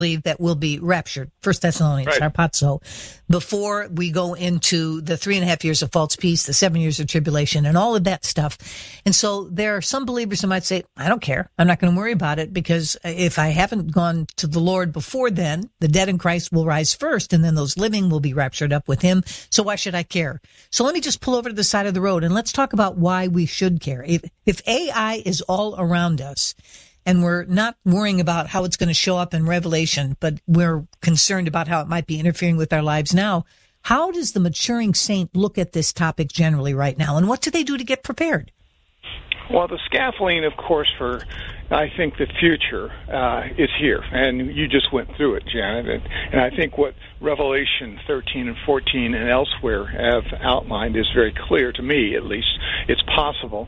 believe that we'll be raptured. 1 Thessalonians, harpazo, before we go into the 3.5 years of false peace, the 7 years of tribulation, and all of that stuff. And so there are some believers who might say, I don't care. I'm not going to worry about it, because if I haven't gone to the Lord before then, the dead in Christ will rise first, and then those living will be raptured up with him. So why should I care? So let me just pull over to the side of the road, and let's talk about why we should care. If AI is all around us, and we're not worrying about how it's going to show up in Revelation, but we're concerned about how it might be interfering with our lives now, how does the maturing saint look at this topic generally right now? And what do they do to get prepared? Well, the scaffolding, of course, for, I think, the future is here. And you just went through it, Janet. And I think what Revelation 13 and 14 and elsewhere have outlined is very clear to me, at least. It's possible.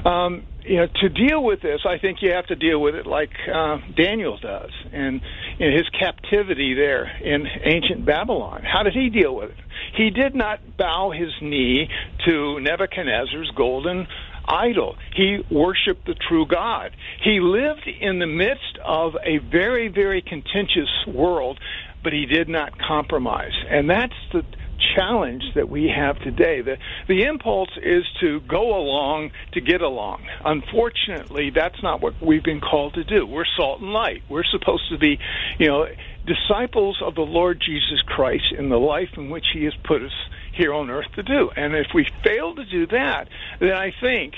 To deal with this, I think you have to deal with it like Daniel does. And in his captivity there in ancient Babylon, how did he deal with it? He did not bow his knee to Nebuchadnezzar's golden idol. He worshiped the true God. He lived in the midst of a very, very contentious world, but he did not compromise. And that's the challenge that we have today. The impulse is to go along to get along. Unfortunately, that's not what we've been called to do. We're salt and light. We're supposed to be, disciples of the Lord Jesus Christ in the life in which he has put us here on earth to do. And if we fail to do that, then I think,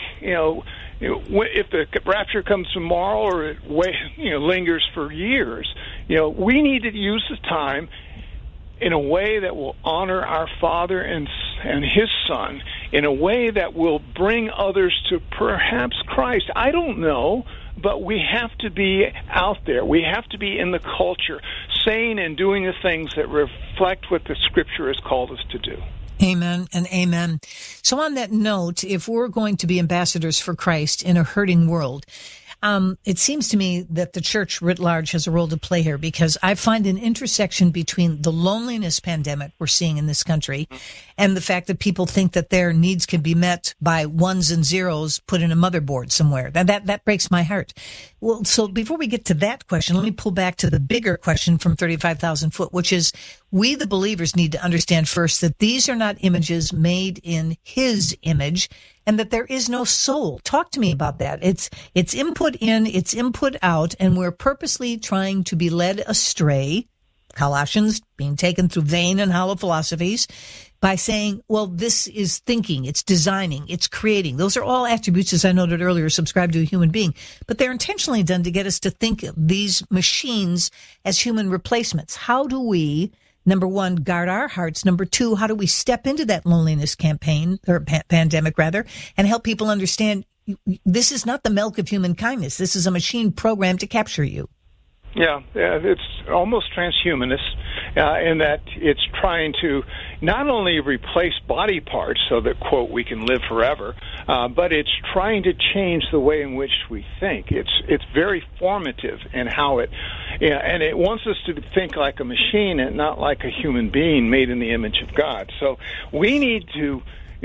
if the rapture comes tomorrow or it lingers for years, we need to use the time in a way that will honor our Father and his Son, in a way that will bring others to perhaps Christ. I don't know, but we have to be out there. We have to be in the culture, saying and doing the things that reflect what the Scripture has called us to do. Amen and amen. So on that note, if we're going to be ambassadors for Christ in a hurting world, it seems to me that the church writ large has a role to play here, because I find an intersection between the loneliness pandemic we're seeing in this country and the fact that people think that their needs can be met by ones and zeros put in a motherboard somewhere. That breaks my heart. Well, so before we get to that question, let me pull back to the bigger question from 35,000 foot, which is, we, the believers, need to understand first that these are not images made in his image, and that there is no soul. Talk to me about that. It's input in, it's input out, and we're purposely trying to be led astray, Colossians being taken through vain and hollow philosophies, by saying, well, this is thinking, it's designing, it's creating. Those are all attributes, as I noted earlier, subscribed to a human being. But they're intentionally done to get us to think of these machines as human replacements. How do we, number one, guard our hearts? Number two, how do we step into that loneliness campaign, or pandemic rather, and help people understand this is not the milk of human kindness. This is a machine programmed to capture you. Yeah, it's almost transhumanist in that it's trying to not only replace body parts so that, quote, we can live forever, but it's trying to change the way in which we think. It's very formative in how it, and it wants us to think like a machine and not like a human being made in the image of God. So we need to,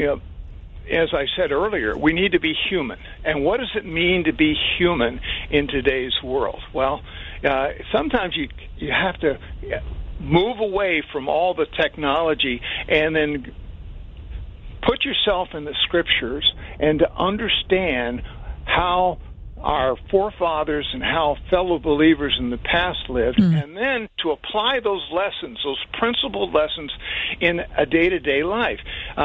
as I said earlier, we need to be human. And what does it mean to be human in today's world? Well, sometimes you have to move away from all the technology and then put yourself in the Scriptures and to understand how our forefathers and how fellow believers in the past lived, and then to apply those lessons, those principled lessons, in a day-to-day life.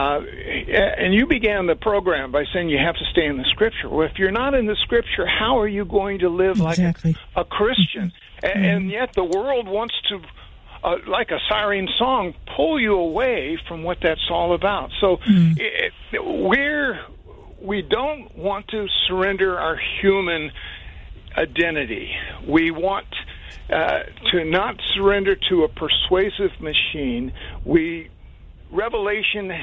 And you began the program by saying you have to stay in the Scripture. Well, if you're not in the Scripture, how are you going to live like a Christian? And yet the world wants to, like a siren song, pull you away from what that's all about. So we don't want to surrender our human identity. We want to not surrender to a persuasive machine. Revelation,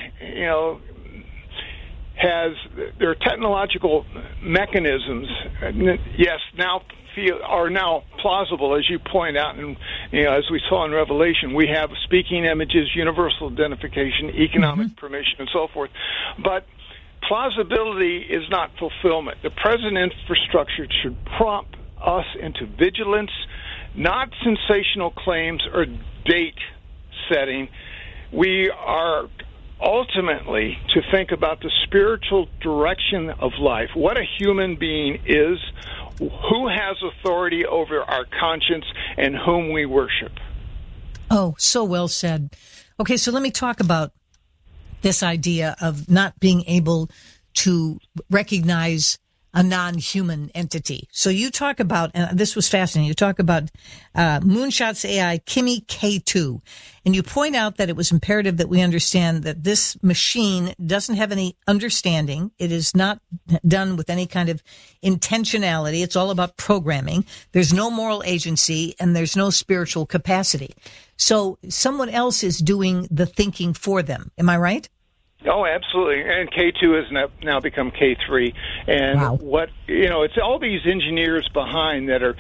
has their technological mechanisms. Yes, are now plausible, as you point out, and as we saw in Revelation, we have speaking images, universal identification, economic permission, and so forth. But plausibility is not fulfillment. The present infrastructure should prompt us into vigilance, not sensational claims or date setting. We are ultimately to think about the spiritual direction of life, what a human being is, who has authority over our conscience, and whom we worship. Oh, so well said. Okay, so let me talk about this idea of not being able to recognize a non-human entity. So you talk about, and this was fascinating, you talk about Moonshots AI Kimi K2, and you point out that it was imperative that we understand that this machine doesn't have any understanding. It is not done with any kind of intentionality. It's all about programming. There's no moral agency, and there's no spiritual capacity. So someone else is doing the thinking for them. Am I right? Oh, absolutely. And K2 has now become K3. And wow. It's all these engineers behind that are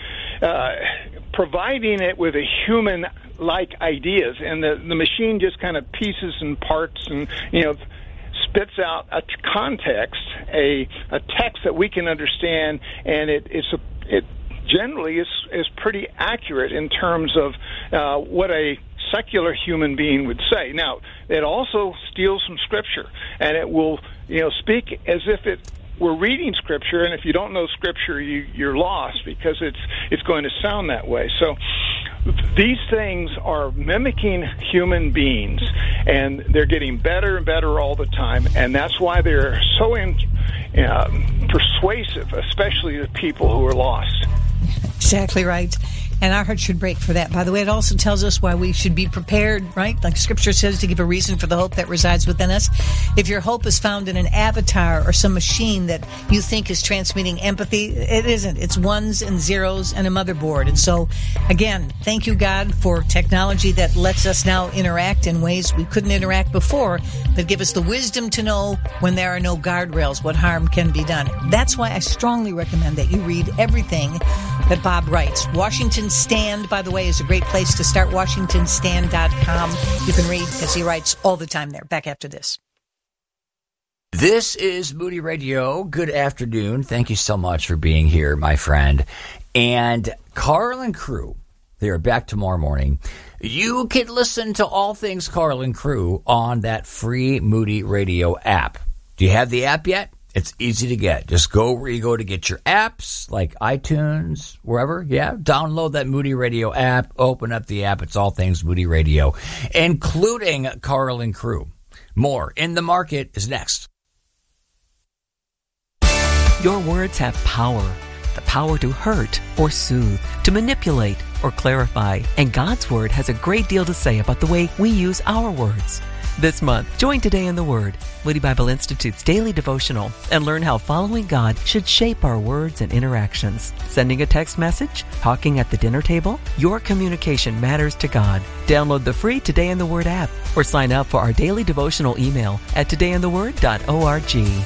providing it with a human-like ideas. And the machine just kind of pieces and parts and, spits out a context, a text that we can understand. And it generally is pretty accurate in terms of what a secular human being would say. Now, it also steals from Scripture, and it will, speak as if it were reading Scripture. And if you don't know Scripture, you're lost because it's going to sound that way. So, these things are mimicking human beings, and they're getting better and better all the time. And that's why they're so persuasive, especially to people who are lost. Exactly right. And our heart should break for that. By the way, it also tells us why we should be prepared, right? Like Scripture says, to give a reason for the hope that resides within us. If your hope is found in an avatar or some machine that you think is transmitting empathy, it isn't. It's ones and zeros and a motherboard. And so, again, thank you, God, for technology that lets us now interact in ways we couldn't interact before, that give us the wisdom to know when there are no guardrails, what harm can be done. That's why I strongly recommend that you read everything that Bob writes. Washington Stand, by the way, is a great place to start. WashingtonStand.com. You can read because he writes all the time there. Back after this. This is Moody Radio. Good afternoon. Thank you so much for being here, my friend. And Carl and crew, they are back tomorrow morning. You can listen to all things Carl and crew on that free Moody Radio app. Do you have the app yet? It's easy to get. Just go where you go to get your apps, like iTunes, wherever. Yeah, download that Moody Radio app. Open up the app. It's all things Moody Radio, including Carl and crew. More In the Market is next. Your words have power. The power to hurt or soothe, to manipulate or clarify. And God's Word has a great deal to say about the way we use our words. This month, join Today in the Word, Moody Bible Institute's daily devotional, and learn how following God should shape our words and interactions. Sending a text message? Talking at the dinner table? Your communication matters to God. Download the free Today in the Word app or sign up for our daily devotional email at todayintheword.org.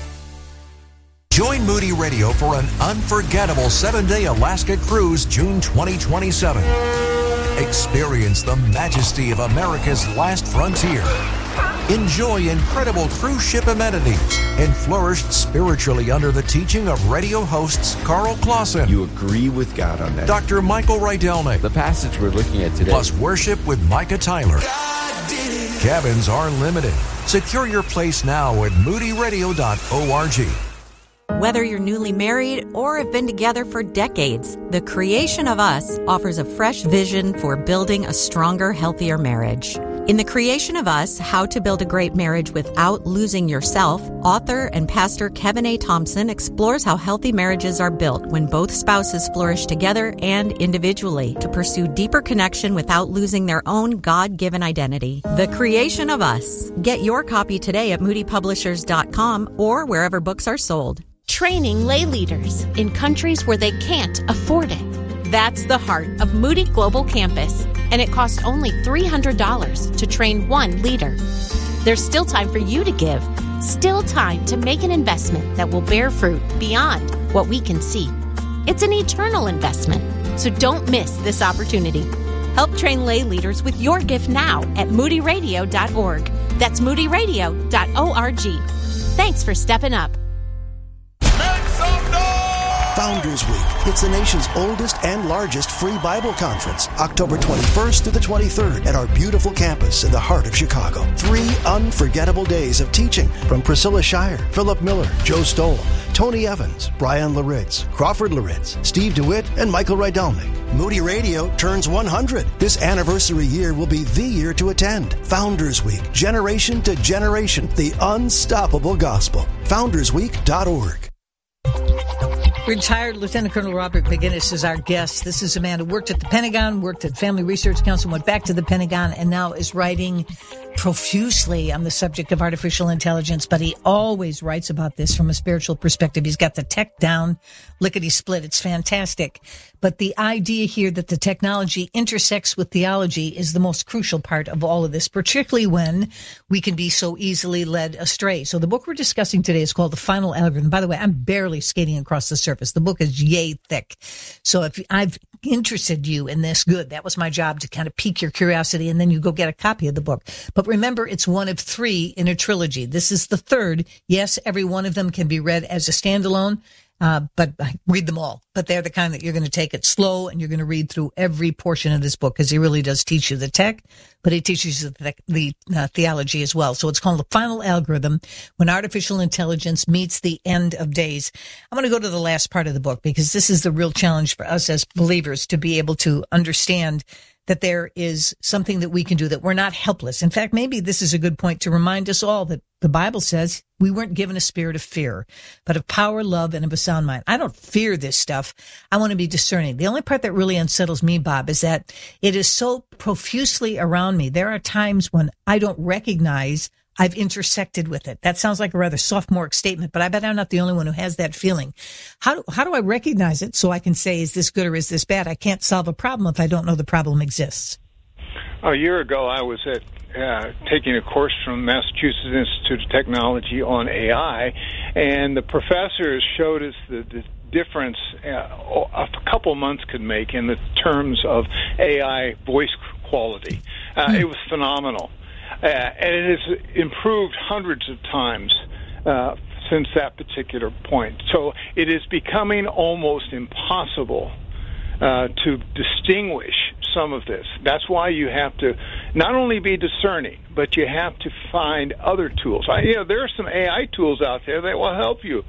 Join Moody Radio for an unforgettable 7-day Alaska cruise, June 2027. Experience the majesty of America's last frontier. Enjoy incredible cruise ship amenities and flourish spiritually under the teaching of radio hosts Carl Clausen. You agree with God on that. Dr. Michael Rydelnik. The passage we're looking at today. Plus worship with Micah Tyler. Cabins are limited. Secure your place now at moodyradio.org. Whether you're newly married or have been together for decades, The Creation of Us offers a fresh vision for building a stronger, healthier marriage. In The Creation of Us, How to Build a Great Marriage Without Losing Yourself, author and pastor Kevin A. Thompson explores how healthy marriages are built when both spouses flourish together and individually to pursue deeper connection without losing their own God-given identity. The Creation of Us. Get your copy today at moodypublishers.com or wherever books are sold. Training lay leaders in countries where they can't afford it. That's the heart of Moody Global Campus, and it costs only $300 to train one leader. There's still time for you to give, still time to make an investment that will bear fruit beyond what we can see. It's an eternal investment, so don't miss this opportunity. Help train lay leaders with your gift now at moodyradio.org. That's moodyradio.org. Thanks for stepping up. Founders Week. It's the nation's oldest and largest free Bible conference, October 21st through the 23rd at our beautiful campus in the heart of Chicago. 3 unforgettable days of teaching from Priscilla Shire, Philip Miller, Joe Stoll, Tony Evans, Brian Laritz, Crawford Laritz, Steve DeWitt, and Michael Rydalnik. Moody Radio turns 100. This anniversary year will be the year to attend. Founders Week, generation to generation, the unstoppable gospel. FoundersWeek.org. Retired Lieutenant Colonel Robert McGinnis is our guest. This is a man who worked at the Pentagon, worked at Family Research Council, went back to the Pentagon, and now is writing profusely on the subject of artificial intelligence, but he always writes about this from a spiritual perspective. He's got the tech down, lickety-split. It's fantastic. But the idea here that the technology intersects with theology is the most crucial part of all of this, particularly when we can be so easily led astray. So the book we're discussing today is called The Final Algorithm. By the way, I'm barely skating across the surface. The book is yay thick. So if I've interested you in this, good. That was my job, to kind of pique your curiosity, and then you go get a copy of the book. But remember, it's one of 3 in a trilogy. This is the 3rd. Yes, every one of them can be read as a standalone, but read them all. But they're the kind that you're going to take it slow, and you're going to read through every portion of this book, because he really does teach you the tech, but he teaches you the theology as well. So it's called The Final Algorithm, When Artificial Intelligence Meets the End of Days. I'm going to go to the last part of the book, because this is the real challenge for us as believers, to be able to understand that there is something that we can do, that we're not helpless. In fact, maybe this is a good point to remind us all that the Bible says we weren't given a spirit of fear, but of power, love, and of a sound mind. I don't fear this stuff. I want to be discerning. The only part that really unsettles me, Bob, is that it is so profusely around me. There are times when I don't recognize I've intersected with it. That sounds like a rather sophomoric statement, but I bet I'm not the only one who has that feeling. How do I recognize it so I can say, is this good or is this bad? I can't solve a problem if I don't know the problem exists. A year ago, I was taking a course from Massachusetts Institute of Technology on AI, and the professors showed us the difference a couple months could make in the terms of AI voice quality. It was phenomenal. And it has improved hundreds of times since that particular point. So it is becoming almost impossible to distinguish some of this. That's why you have to not only be discerning, but you have to find other tools. There are some AI tools out there that will help you.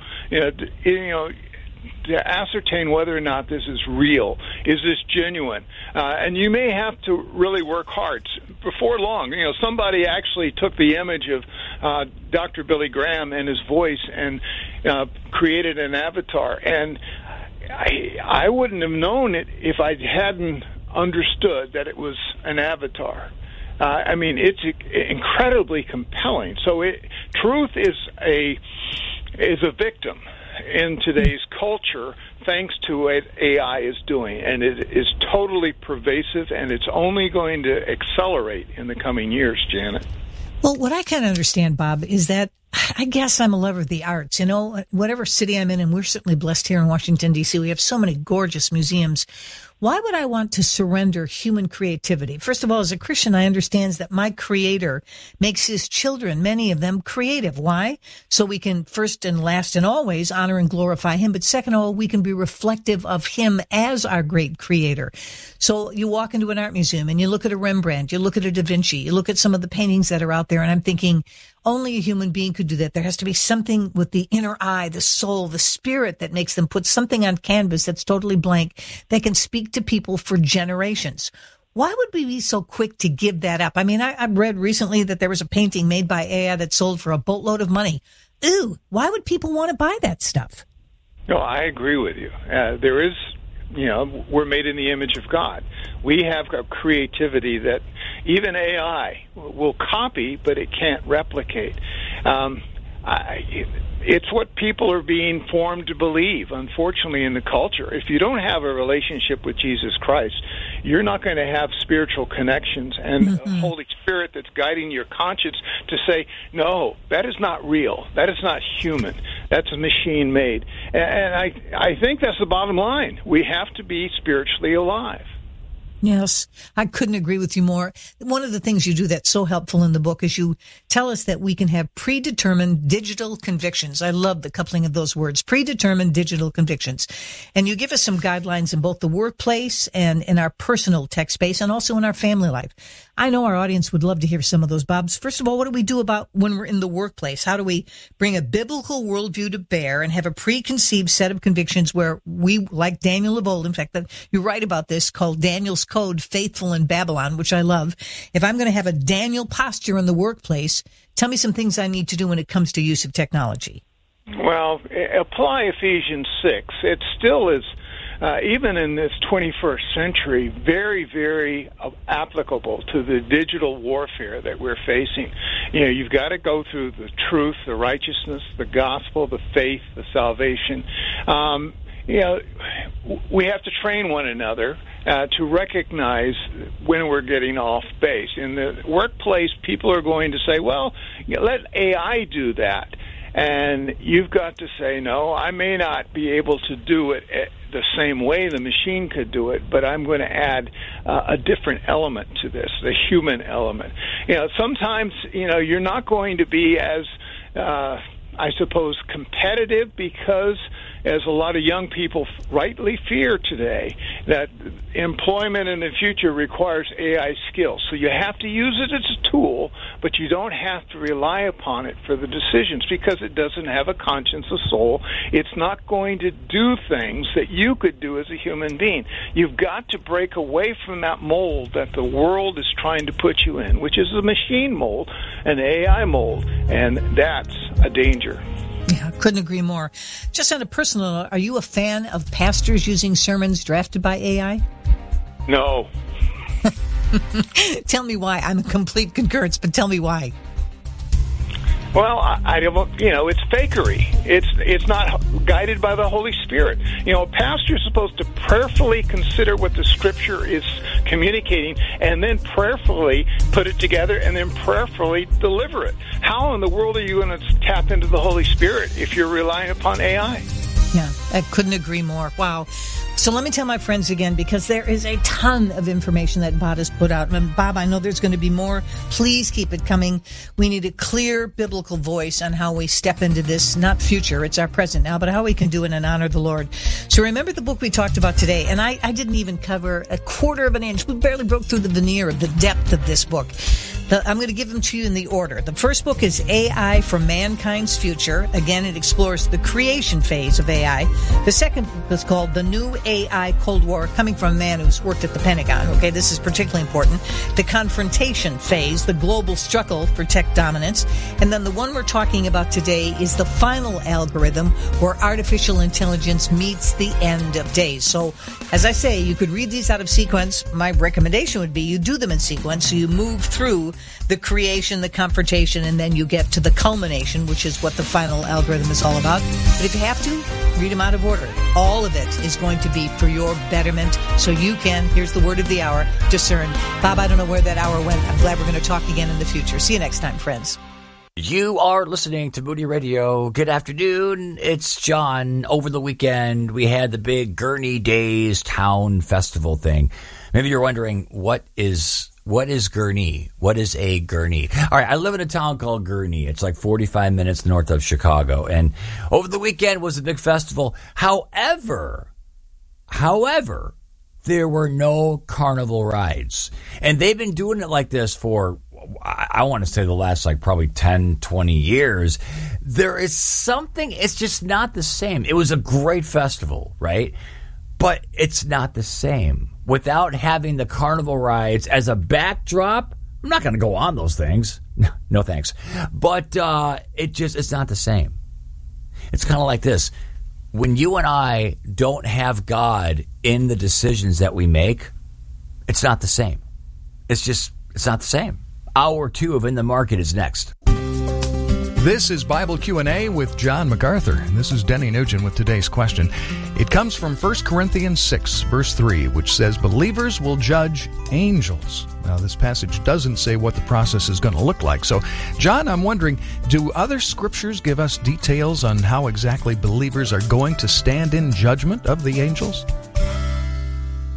To ascertain whether or not this is real. Is this genuine? And you may have to really work hard. Before long, somebody actually took the image of Dr. Billy Graham and his voice and created an avatar. And I wouldn't have known it if I hadn't understood that it was an avatar. It's incredibly compelling. So truth is a victim in today's culture, thanks to what AI is doing, and it is totally pervasive, and it's only going to accelerate in the coming years, Janet. Well, what I can understand, Bob, is that I guess I'm a lover of the arts. Whatever city I'm in, and we're certainly blessed here in Washington, D.C., we have so many gorgeous museums. Why would I want to surrender human creativity? First of all, as a Christian, I understand that my Creator makes his children, many of them, creative. Why? So we can first and last and always honor and glorify him. But second of all, we can be reflective of him as our great Creator. So you walk into an art museum and you look at a Rembrandt, you look at a Da Vinci, you look at some of the paintings that are out there, and I'm thinking, only a human being could do that. There has to be something with the inner eye, the soul, the spirit that makes them put something on canvas that's totally blank that can speak to people for generations. Why would we be so quick to give that up? I read recently that there was a painting made by AI that sold for a boatload of money. Ooh, why would people want to buy that stuff? No, I agree with you. There is, we're made in the image of God. We have a creativity that even AI will copy, but it can't replicate. It's what people are being formed to believe, unfortunately, in the culture. If you don't have a relationship with Jesus Christ, you're not going to have spiritual connections and a Holy Spirit that's guiding your conscience to say, no, that is not real. That is not human. That's a machine made. And I think that's the bottom line. We have to be spiritually alive. Yes, I couldn't agree with you more. One of the things you do that's so helpful in the book is you tell us that we can have predetermined digital convictions. I love the coupling of those words, predetermined digital convictions. And you give us some guidelines in both the workplace and in our personal tech space and also in our family life. I know our audience would love to hear some of those, Bob. First of all, what do we do about when we're in the workplace? How do we bring a biblical worldview to bear and have a preconceived set of convictions where we, like Daniel of old, in fact, that you write about this called Daniel's Code, Faithful in Babylon, which I love. If I'm going to have a Daniel posture in the workplace, tell me some things I need to do when it comes to use of technology. Well, apply Ephesians 6. It still is, even in this 21st century, very, very applicable to the digital warfare that we're facing. You know, you've got to go through the truth, the righteousness, the gospel, the faith, the salvation. You know, we have to train one another to recognize when we're getting off base. In the workplace, people are going to say, well, let AI do that. And you've got to say, no, I may not be able to do it the same way the machine could do it, but I'm going to add a different element to this, the human element. You know, sometimes, you know, you're not going to be as, I suppose, competitive because, as a lot of young people rightly fear today, that employment in the future requires AI skills. So you have to use it as a tool, but you don't have to rely upon it for the decisions because it doesn't have a conscience, a soul. It's not going to do things that you could do as a human being. You've got to break away from that mold that the world is trying to put you in, which is a machine mold, an AI mold, and that's a danger. Yeah, couldn't agree more. Just on a personal note, are you a fan of pastors using sermons drafted by AI? No. Tell me why. I'm a complete concurrence, but tell me why. Well, I don't, you know, it's fakery. It's not guided by the Holy Spirit. You know, a pastor is supposed to prayerfully consider what the Scripture is communicating and then prayerfully put it together and then prayerfully deliver it. How in the world are you going to tap into the Holy Spirit if you're relying upon AI? Yeah, I couldn't agree more. Wow. So let me tell my friends again, because there is a ton of information that Bob has put out. And Bob, I know there's going to be more. Please keep it coming. We need a clear biblical voice on how we step into this, not future, it's our present now, but how we can do it and honor the Lord. So remember the book we talked about today, and I didn't even cover a quarter of an inch. We barely broke through the veneer of the depth of this book. I'm going to give them to you in the order. The first book is AI for Mankind's Future. Again, it explores the creation phase of AI. The second book is called The New AI Cold War, coming from a man who's worked at the Pentagon. Okay, this is particularly important. The confrontation phase, the global struggle for tech dominance. And then the one we're talking about today is the final algorithm, where artificial intelligence meets the end of days. So, as I say, you could read these out of sequence. My recommendation would be you do them in sequence, so you move through the creation, the confrontation, and then you get to the culmination, which is what the final algorithm is all about. But if you have to, read them out of order. All of it is going to be for your betterment, so you can, here's the word of the hour, discern. Bob, I don't know where that hour went. I'm glad we're going to talk again in the future. See you next time, friends. You are listening to Moody Radio. Good afternoon. It's John. Over the weekend, we had the big Gurney Days Town Festival thing. Maybe you're wondering, what is Gurney? What is a Gurney? All right, I live in a town called Gurney. It's like 45 minutes north of Chicago. And over the weekend was a big festival. However, there were no carnival rides. And they've been doing it like this for, I want to say, the last like probably 10, 20 years. There is something, it's just not the same. It was a great festival, right? But it's not the same. Without having the carnival rides as a backdrop, I'm not going to go on those things. No thanks. But it's not the same. It's kind of like this. When you and I don't have God in the decisions that we make, it's not the same. It's not the same. Hour 2 of In the Market is next. This is Bible Q&A with John MacArthur, and this is Denny Nugent with today's question. It comes from 1 Corinthians 6, verse 3, which says, believers will judge angels. Now, this passage doesn't say what the process is going to look like. So, John, I'm wondering, do other scriptures give us details on how exactly believers are going to stand in judgment of the angels?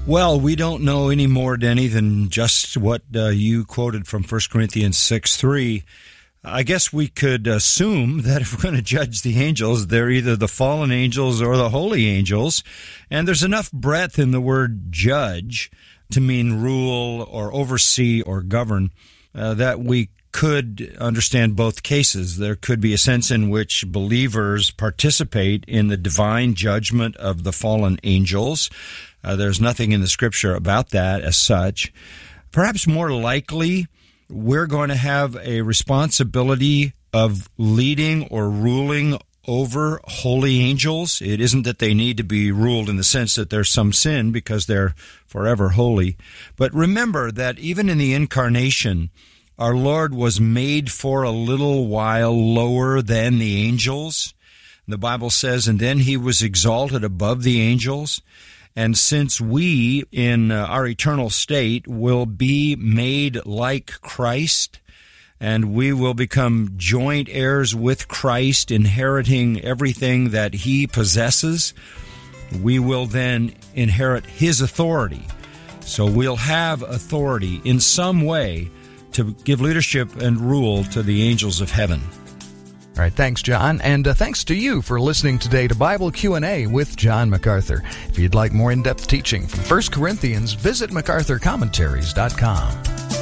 Well, we don't know any more, Denny, than just what you quoted from 1 Corinthians 6:3. I guess we could assume that if we're going to judge the angels, they're either the fallen angels or the holy angels. And there's enough breadth in the word judge to mean rule or oversee or govern that we could understand both cases. There could be a sense in which believers participate in the divine judgment of the fallen angels. There's nothing in the Scripture about that as such. Perhaps more likely, we're going to have a responsibility of leading or ruling over holy angels. It isn't that they need to be ruled in the sense that there's some sin because they're forever holy. But remember that even in the incarnation, our Lord was made for a little while lower than the angels. The Bible says, and then he was exalted above the angels. And since we, in our eternal state, will be made like Christ, and we will become joint heirs with Christ, inheriting everything that he possesses, we will then inherit his authority. So we'll have authority in some way to give leadership and rule to the angels of heaven. All right, thanks, John, and thanks to you for listening today to Bible Q&A with John MacArthur. If you'd like more in-depth teaching from 1 Corinthians, visit MacArthurCommentaries.com.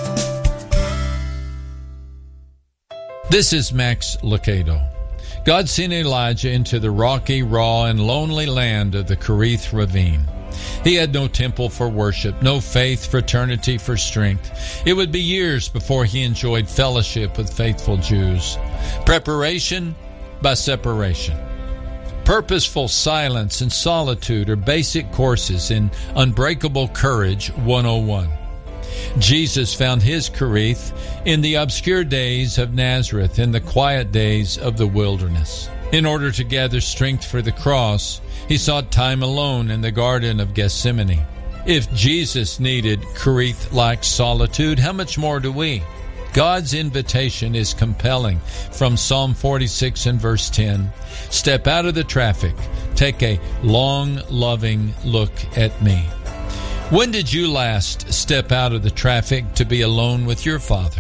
This is Max Lucado. God sent Elijah into the rocky, raw, and lonely land of the Kerith Ravine. He had no temple for worship, no faith fraternity for strength. It would be years before he enjoyed fellowship with faithful Jews. Preparation by separation. Purposeful silence and solitude are basic courses in Unbreakable Courage 101. Jesus found his Kerith in the obscure days of Nazareth, in the quiet days of the wilderness. In order to gather strength for the cross, he sought time alone in the Garden of Gethsemane. If Jesus needed Kerith-like solitude, how much more do we? God's invitation is compelling from Psalm 46 and verse 10. Step out of the traffic. Take a long, loving look at me. When did you last step out of the traffic to be alone with your Father?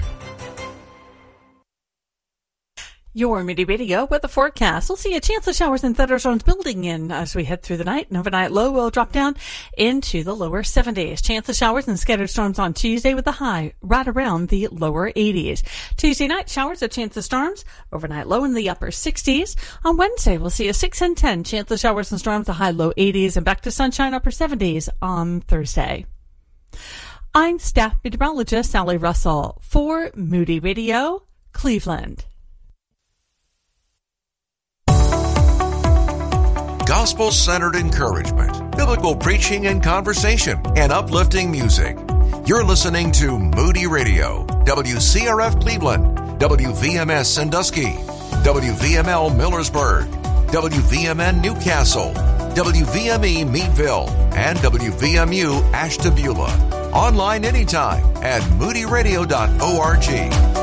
Your Moody Radio with the forecast. We'll see a chance of showers and thunderstorms building in as we head through the night. An overnight low will drop down into the lower 70s. Chance of showers and scattered storms on Tuesday with a high right around the lower 80s. Tuesday night, showers, a chance of storms. Overnight low in the upper 60s. On Wednesday, we'll see a 6 and 10 chance of showers and storms, a high low 80s, and back to sunshine upper 70s on Thursday. I'm staff meteorologist Sally Russell for Moody Radio, Cleveland. Gospel-centered encouragement, biblical preaching and conversation, and uplifting music. You're listening to Moody Radio, WCRF Cleveland, WVMS Sandusky, WVML Millersburg, WVMN Newcastle, WVME Meadville, and WVMU Ashtabula. Online anytime at moodyradio.org.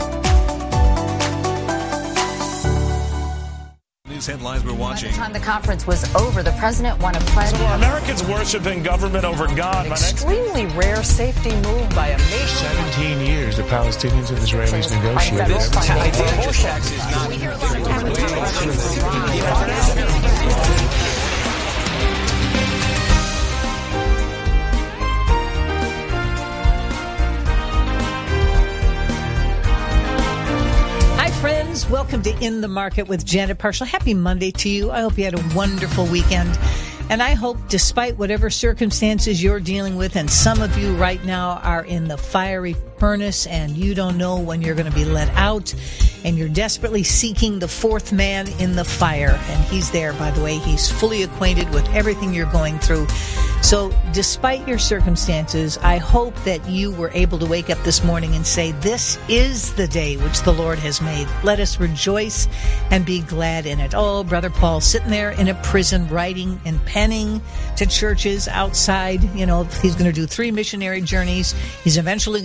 Headlines we're watching. By the time the conference was over, the president won a pledge. So Americans worshiping government over God. An extremely rare safety move by a nation. 17 years the Palestinians and Israelis negotiated. Friends, welcome to In the Market with Janet Parshall. Happy Monday to you. I hope you had a wonderful weekend. And I hope, despite whatever circumstances you're dealing with, and some of you right now are in the fiery furnace and you don't know when you're going to be let out, and you're desperately seeking the fourth man in the fire. And he's there, by the way. He's fully acquainted with everything you're going through. So despite your circumstances, I hope that you were able to wake up this morning and say, this is the day which the Lord has made. Let us rejoice and be glad in it. Oh, Brother Paul, sitting there in a prison, writing and penning to churches outside. You know, he's going to do 3 missionary journeys. He's eventually going to get to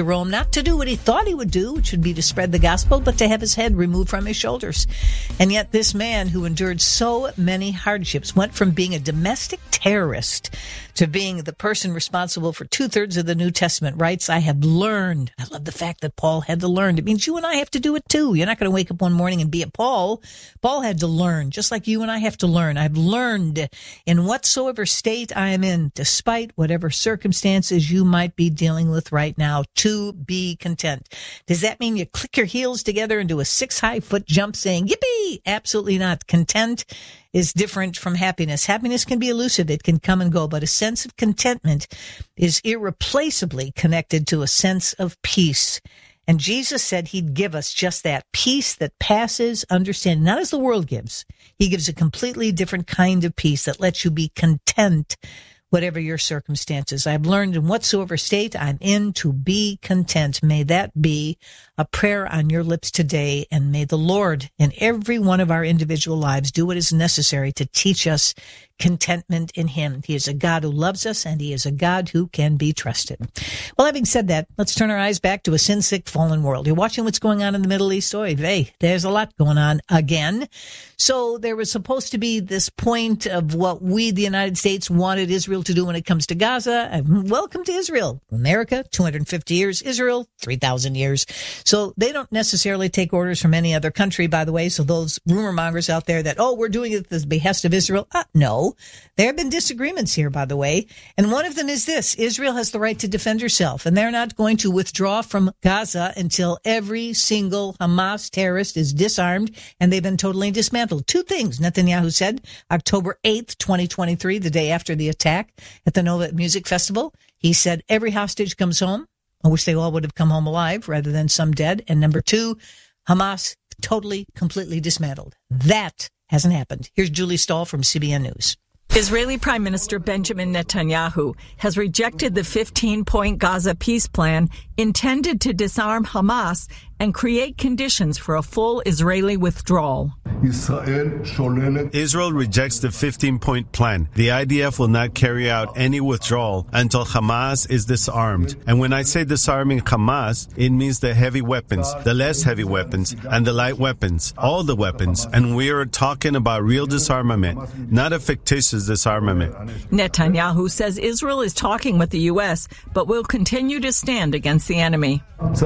to Rome, not to do what he thought he would do, which would be to spread the gospel, but to have his head removed from his shoulders. And yet this man who endured so many hardships went from being a domestic terrorist to being the person responsible for 2/3 of the New Testament, writes, I have learned. I love the fact that Paul had to learn. It means you and I have to do it too. You're not going to wake up one morning and be a Paul. Paul had to learn, just like you and I have to learn. I've learned in whatsoever state I am in, despite whatever circumstances you might be dealing with right now, to be content. Does that mean you click your heels together and do a 6-high-foot jump saying, yippee? Absolutely not. Content is different from happiness. Happiness can be elusive. It can come and go, but a sense of contentment is irreplaceably connected to a sense of peace. And Jesus said he'd give us just that peace that passes understanding, not as the world gives. He gives a completely different kind of peace that lets you be content whatever your circumstances. I've learned in whatsoever state I'm in to be content. May that be a prayer on your lips today, and may the Lord in every one of our individual lives do what is necessary to teach us contentment in him. He is a God who loves us, and he is a God who can be trusted. Well, having said that, let's turn our eyes back to a sin-sick, fallen world. You're watching what's going on in the Middle East. Oy vey, there's a lot going on again. So there was supposed to be this point of what we, the United States, wanted Israel to do when it comes to Gaza. Welcome to Israel. America, 250 years. Israel, 3,000 years. So they don't necessarily take orders from any other country, by the way. So those rumor mongers out there that, we're doing it at the behest of Israel. No. There have been disagreements here, by the way. And one of them is this. Israel has the right to defend herself, and they're not going to withdraw from Gaza until every single Hamas terrorist is disarmed and they've been totally dismantled. Two things Netanyahu said October 8th, 2023, the day after the attack at the Nova Music Festival. He said every hostage comes home. I wish they all would have come home alive rather than some dead. And number two, Hamas totally, completely dismantled. That hasn't happened. Here's Julie Stahl from CBN News. Israeli Prime Minister Benjamin Netanyahu has rejected the 15-point Gaza peace plan intended to disarm Hamas and create conditions for a full Israeli withdrawal. Israel rejects the 15-point plan. The IDF will not carry out any withdrawal until Hamas is disarmed. And when I say disarming Hamas, it means the heavy weapons, the less heavy weapons, and the light weapons, all the weapons. And we are talking about real disarmament, not a fictitious disarmament. Netanyahu says Israel is talking with the U.S., but will continue to stand against the enemy.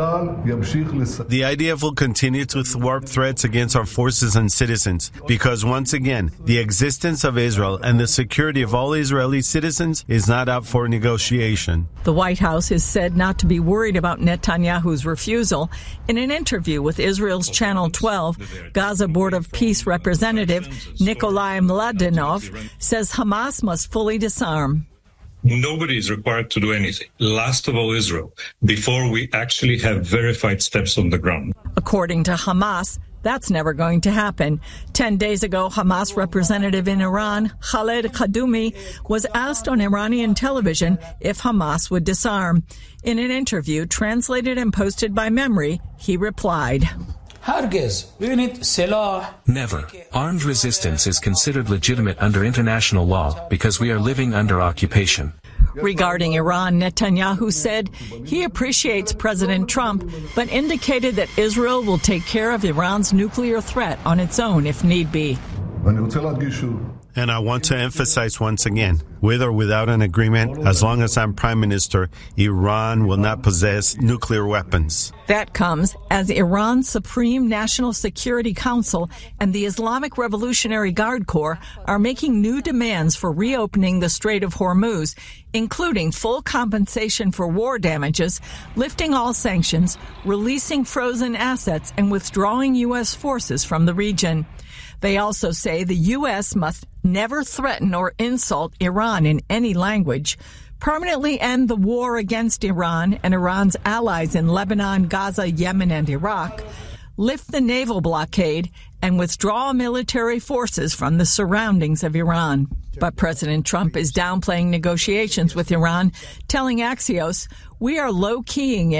The IDF will continue to thwart threats against our forces and citizens because, once again, the existence of Israel and the security of all Israeli citizens is not up for negotiation. The White House is said not to be worried about Netanyahu's refusal. In an interview with Israel's Channel 12, Gaza Board of Peace Representative Nikolai Mladenov says Hamas must fully disarm. Nobody is required to do anything, last of all Israel, before we actually have verified steps on the ground. According to Hamas, that's never going to happen. 10 days ago, Hamas representative in Iran, Khaled Kadumi, was asked on Iranian television if Hamas would disarm. In an interview translated and posted by Memory, he replied, Never. Armed resistance is considered legitimate under international law because we are living under occupation. Regarding Iran, Netanyahu said he appreciates President Trump, but indicated that Israel will take care of Iran's nuclear threat on its own if need be. And I want to emphasize once again, with or without an agreement, as long as I'm Prime Minister, Iran will not possess nuclear weapons. That comes as Iran's Supreme National Security Council and the Islamic Revolutionary Guard Corps are making new demands for reopening the Strait of Hormuz, including full compensation for war damages, lifting all sanctions, releasing frozen assets, and withdrawing U.S. forces from the region. They also say the U.S. must never threaten or insult Iran in any language, permanently end the war against Iran and Iran's allies in Lebanon, Gaza, Yemen, and Iraq, lift the naval blockade, and withdraw military forces from the surroundings of Iran. But President Trump is downplaying negotiations with Iran, telling Axios, "We are low-keying it,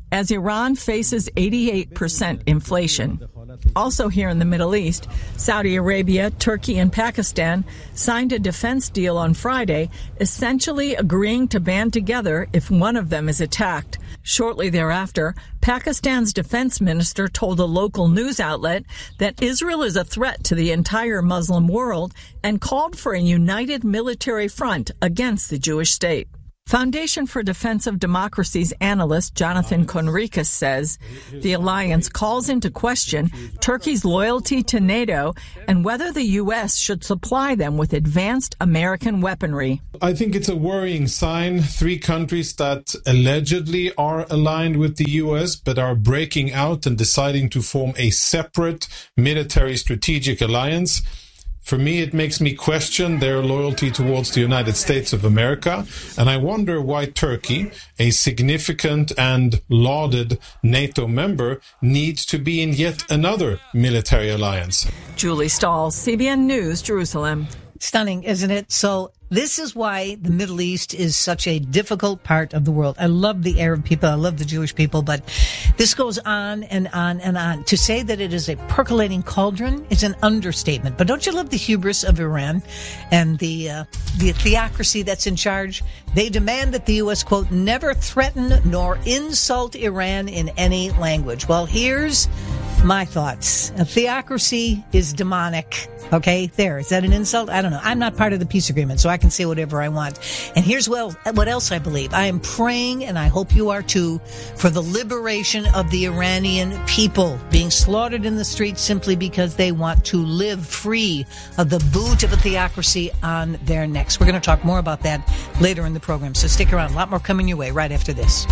as Iran faces 88% inflation. Also here in the Middle East, Saudi Arabia, Turkey, and Pakistan signed a defense deal on Friday, essentially agreeing to band together if one of them is attacked. Shortly thereafter, Pakistan's defense minister told a local news outlet that Israel is a threat to the entire Muslim world and called for a united military front against the Jewish state. Foundation for Defense of Democracy's analyst Jonathan Conricus says the alliance calls into question Turkey's loyalty to NATO and whether the U.S. should supply them with advanced American weaponry. I think it's a worrying sign. 3 countries that allegedly are aligned with the U.S. but are breaking out and deciding to form a separate military strategic alliance. For me, it makes me question their loyalty towards the United States of America, and I wonder why Turkey, a significant and lauded NATO member, needs to be in yet another military alliance. Julie Stahl, CBN News, Jerusalem. Stunning, isn't it? So this is why the Middle East is such a difficult part of the world. I love the Arab people. I love the Jewish people, but this goes on and on and on. To say that it is a percolating cauldron is an understatement. But don't you love the hubris of Iran and the theocracy that's in charge? They demand that the U.S., quote, never threaten nor insult Iran in any language. Well, here's my thoughts. A theocracy is demonic. Okay, there. Is that an insult? I don't know. I'm not part of the peace agreement, so I can say whatever I want. And here's what else I believe. I am praying, and I hope you are too, for the liberation of the Iranian people being slaughtered in the streets simply because they want to live free of the boot of a theocracy on their necks. We're going to talk more about that later in the program, so stick around. A lot more coming your way right after this.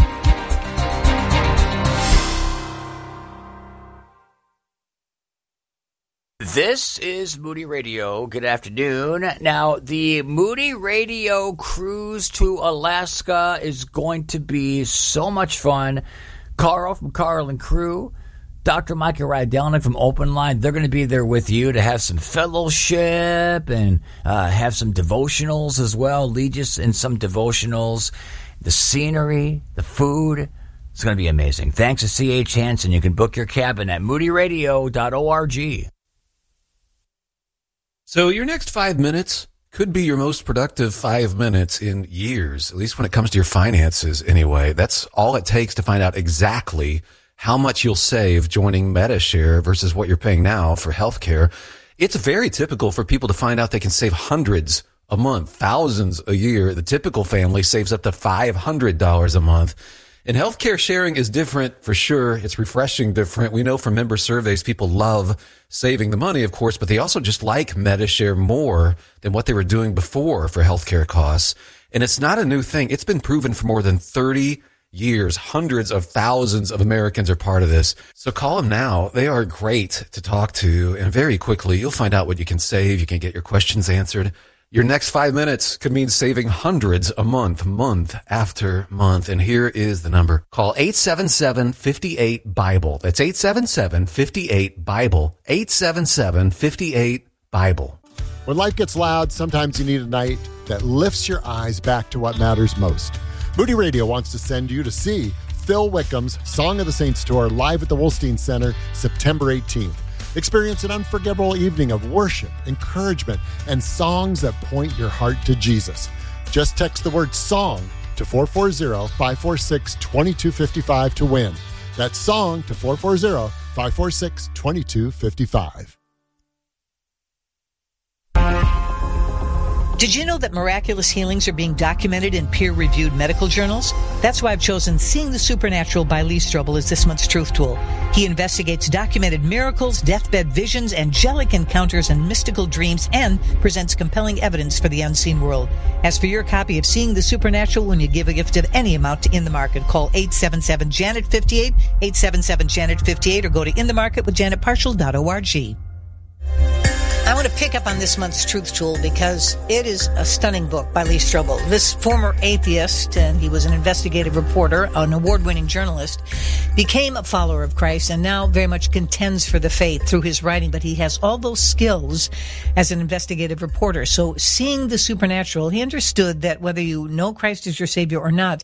This is Moody Radio. Good afternoon. Now, the Moody Radio cruise to Alaska is going to be so much fun. Carl from Carl and Crew, Dr. Michael Rydelnik from Open Line, they're going to be there with you to have some fellowship and have some devotionals as well. Lead you in some devotionals. The scenery, the food, it's going to be amazing. Thanks to C.H. Hansen. You can book your cabin at moodyradio.org. So your next 5 minutes could be your most productive 5 minutes in years, at least when it comes to your finances anyway. That's all it takes to find out exactly how much you'll save joining Medi-Share versus what you're paying now for healthcare. It's very typical for people to find out they can save hundreds a month, thousands a year. The typical family saves up to $500 a month. And healthcare sharing is different for sure. It's refreshing different. We know from member surveys, people love saving the money, of course, but they also just like Medi-Share more than what they were doing before for healthcare costs. And it's not a new thing. It's been proven for more than 30 years. Hundreds of thousands of Americans are part of this. So call them now. They are great to talk to. And very quickly, you'll find out what you can save. You can get your questions answered. Your next 5 minutes could mean saving hundreds a month, month after month. And here is the number. Call 877-58-BIBLE. That's 877-58-BIBLE. 877-58-BIBLE. When life gets loud, sometimes you need a night that lifts your eyes back to what matters most. Moody Radio wants to send you to see Phil Wickham's Song of the Saints Tour live at the Wolstein Center September 18th. Experience an unforgettable evening of worship, encouragement, and songs that point your heart to Jesus. Just text the word SONG to 440-546-2255 to win. That's SONG to 440-546-2255. Did you know that miraculous healings are being documented in peer-reviewed medical journals? That's why I've chosen Seeing the Supernatural by Lee Strobel as this month's Truth Tool. He investigates documented miracles, deathbed visions, angelic encounters, and mystical dreams, and presents compelling evidence for the unseen world. As for your copy of Seeing the Supernatural, when you give a gift of any amount to In the Market, call 877-JANET-58, 877-JANET-58, or go to inthemarketwithjanetparshall.org. I want to pick up on this month's Truth Tool because it is a stunning book by Lee Strobel. This former atheist, and he was an investigative reporter, an award-winning journalist, became a follower of Christ and now very much contends for the faith through his writing, but he has all those skills as an investigative reporter. So Seeing the Supernatural, he understood that whether you know Christ as your Savior or not,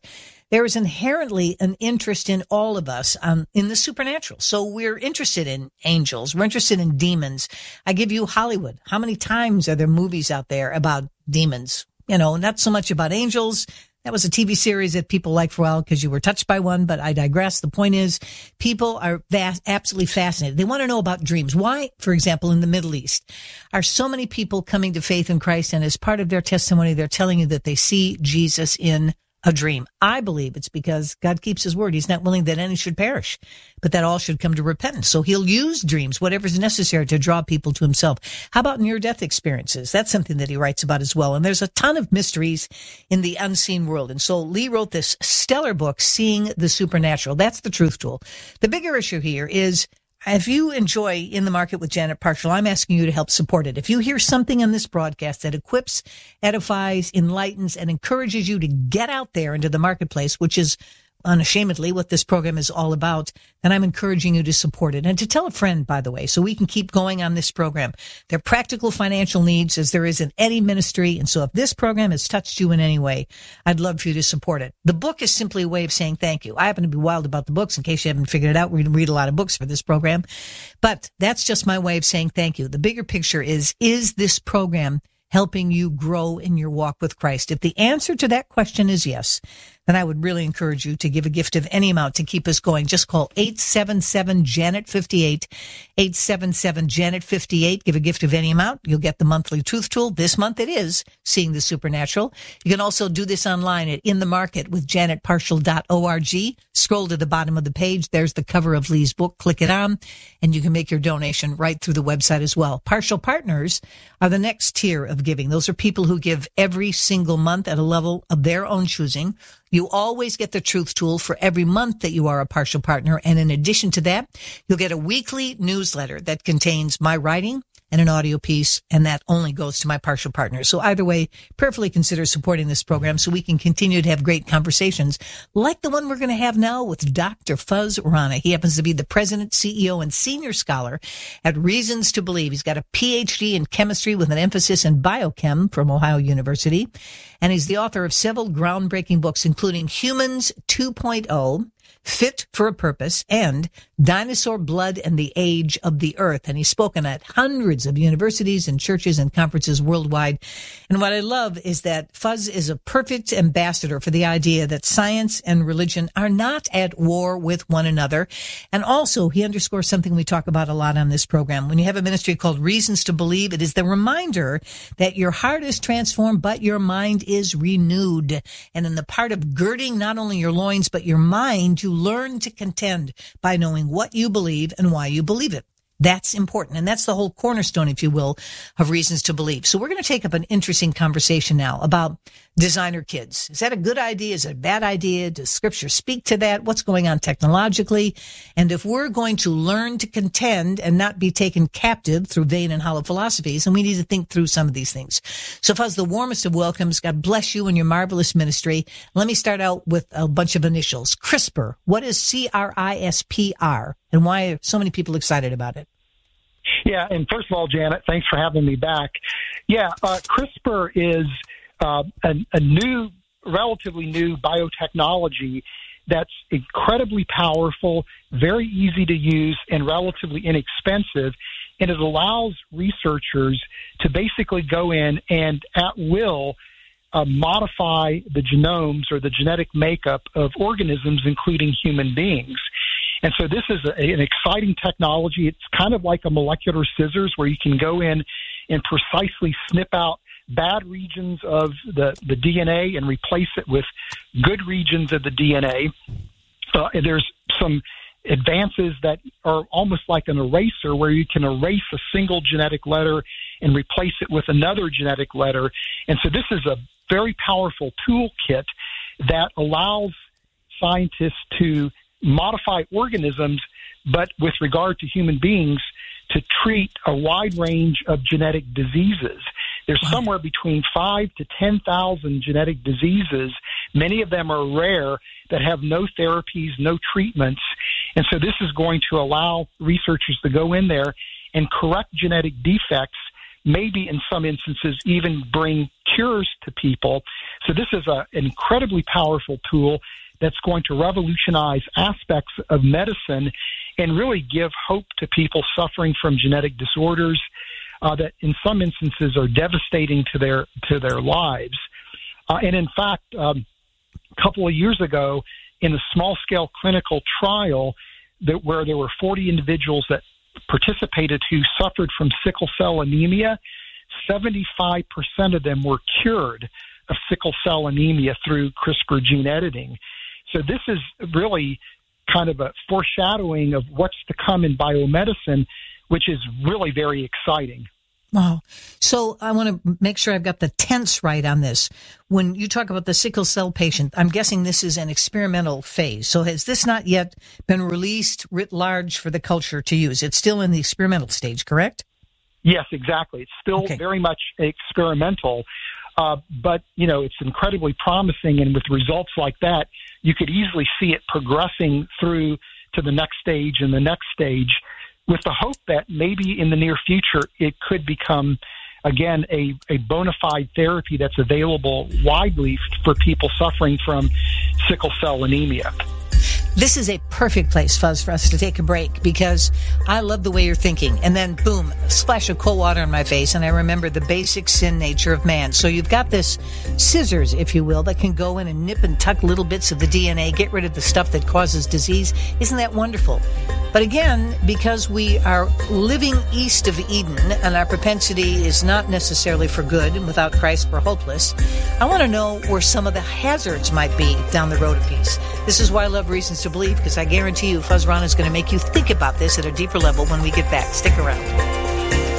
There is inherently an interest in all of us in the supernatural. So we're interested in angels. We're interested in demons. I give you Hollywood. How many times are there movies out there about demons? You know, not so much about angels. That was a TV series that people liked for a while because you were touched by one, but I digress. The point is, people are absolutely fascinated. They want to know about dreams. Why, for example, in the Middle East, are so many people coming to faith in Christ, and as part of their testimony, they're telling you that they see Jesus in a dream? I believe it's because God keeps his word. He's not willing that any should perish, but that all should come to repentance. So he'll use dreams, whatever's necessary to draw people to himself. How about near-death experiences? That's something that he writes about as well. And there's a ton of mysteries in the unseen world. And so Lee wrote this stellar book, Seeing the Supernatural. That's the truth tool. The bigger issue here is, if you enjoy In the Market with Janet Parshall, I'm asking you to help support it. If you hear something on this broadcast that equips, edifies, enlightens, and encourages you to get out there into the marketplace, which is unashamedly what this program is all about, then I'm encouraging you to support it and to tell a friend, by the way, so we can keep going on this program. There are practical financial needs as there is in any ministry. And so if this program has touched you in any way, I'd love for you to support it. The book is simply a way of saying thank you. I happen to be wild about the books. In case you haven't figured it out, we read a lot of books for this program, but that's just my way of saying thank you. The bigger picture is this program helping you grow in your walk with Christ? If the answer to that question is yes, then I would really encourage you to give a gift of any amount to keep us going. Just call 877-JANET-58, 877-JANET-58. Give a gift of any amount. You'll get the monthly truth tool. This month it is Seeing the Supernatural. You can also do this online at In the Market with JanetParshall.org. Scroll to the bottom of the page. There's the cover of Lee's book. Click it on, and you can make your donation right through the website as well. Partial partners are the next tier of giving. Those are people who give every single month at a level of their own choosing. You always get the truth tool for every month that you are a partial partner. And in addition to that, you'll get a weekly newsletter that contains my writing and an audio piece, and that only goes to my partial partners. So either way, prayerfully consider supporting this program so we can continue to have great conversations like the one we're going to have now with Dr. Fuz Rana. He happens to be the president, CEO, and senior scholar at Reasons to Believe. He's got a PhD in chemistry with an emphasis in biochem from Ohio University, and he's the author of several groundbreaking books, including Humans 2.0, Fit for a Purpose, and Dinosaur Blood and the Age of the Earth. And he's spoken at hundreds of universities and churches and conferences worldwide. And what I love is that Fuz is a perfect ambassador for the idea that science and religion are not at war with one another. And also, he underscores something we talk about a lot on this program. When you have a ministry called Reasons to Believe, it is the reminder that your heart is transformed, but your mind is renewed. And in the part of girding not only your loins, but your mind, you learn to contend by knowing what you believe and why you believe it. That's important. And that's the whole cornerstone, if you will, of Reasons to Believe. So we're going to take up an interesting conversation now about designer kids. Is that a good idea? Is it a bad idea? Does Scripture speak to that? What's going on technologically? And if we're going to learn to contend and not be taken captive through vain and hollow philosophies, and we need to think through some of these things. So Fuz, the warmest of welcomes. God bless you and your marvelous ministry. Let me start out with a bunch of initials. CRISPR. What is CRISPR? And why are so many people excited about it? Yeah, and first of all, Janet, thanks for having me back. Yeah, CRISPR is a new, relatively new biotechnology that's incredibly powerful, very easy to use, and relatively inexpensive. And it allows researchers to basically go in and at will modify the genomes or the genetic makeup of organisms, including human beings. And so this is an exciting technology. It's kind of like a molecular scissors where you can go in and precisely snip out bad regions of the DNA and replace it with good regions of the DNA. There's some advances that are almost like an eraser where you can erase a single genetic letter and replace it with another genetic letter. And so this is a very powerful toolkit that allows scientists to modify organisms, but with regard to human beings, to treat a wide range of genetic diseases. There's somewhere between 5,000 to 10,000 genetic diseases. Many of them are rare that have no therapies, no treatments. And so this is going to allow researchers to go in there and correct genetic defects, maybe in some instances even bring cures to people. So this is an incredibly powerful tool. that's going to revolutionize aspects of medicine and really give hope to people suffering from genetic disorders that in some instances are devastating to their lives. And in fact, a couple of years ago, in a small-scale clinical trial where there were 40 individuals that participated who suffered from sickle cell anemia, 75% of them were cured of sickle cell anemia through CRISPR gene editing. So this is really kind of a foreshadowing of what's to come in biomedicine, which is really very exciting. Wow. So I want to make sure I've got the tense right on this. When you talk about the sickle cell patient, I'm guessing this is an experimental phase. So has this not yet been released writ large for the culture to use? It's still in the experimental stage, correct? Yes, exactly. It's still very much experimental. But, it's incredibly promising. And with results like that, you could easily see it progressing through to the next stage and the next stage, with the hope that maybe in the near future it could become, again, a bona fide therapy that's available widely for people suffering from sickle cell anemia. This is a perfect place, Fuzz, for us to take a break, because I love the way you're thinking. And then, boom, a splash of cold water on my face, and I remember the basic sin nature of man. So you've got this scissors, if you will, that can go in and nip and tuck little bits of the DNA, get rid of the stuff that causes disease. Isn't that wonderful? But again, because we are living east of Eden, and our propensity is not necessarily for good, and without Christ we're hopeless, I want to know where some of the hazards might be down the road a piece. This is why I love Reasons to Believe, because I guarantee you Fuzz Ron is going to make you think about this at a deeper level when we get back. Stick around.